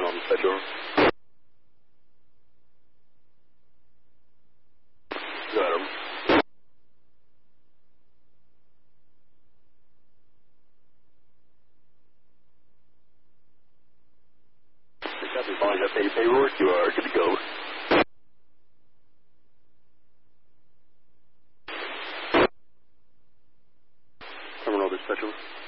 on Spectrum. Got him. Copy, following up 8 Rourke, you are good to go. Terminal, this Spectrum.